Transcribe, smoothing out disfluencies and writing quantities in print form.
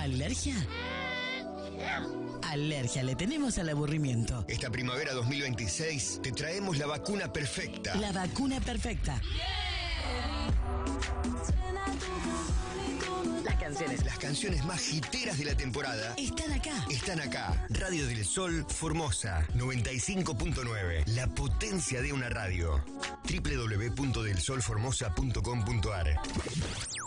¿Alergia? Alergia le tenemos al aburrimiento. Esta primavera 2026 te traemos la vacuna perfecta. La vacuna perfecta. Las canciones más hiteras de la temporada están acá. Están acá. Radio del Sol Formosa 95.9. La potencia de una radio. www.delsolformosa.com.ar